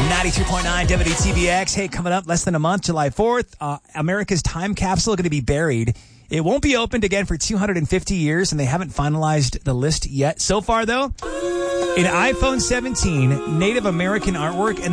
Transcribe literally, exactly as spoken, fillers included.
ninety-two point nine W T V X. Hey, coming up less than a month, July fourth, uh, America's time capsule going to be buried. It won't be opened again for two hundred fifty years, and they haven't finalized the list yet. So far, though, in iPhone seventeen, Native American artwork, and